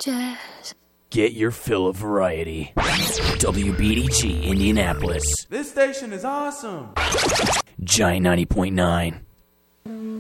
jazz. Get your fill of variety. WBDG Indianapolis. This station is awesome. Giant 90.9.